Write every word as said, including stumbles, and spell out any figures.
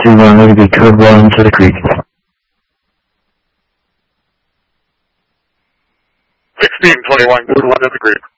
two one, look at the code one to the creek. sixteen twenty-one, code one to the creek.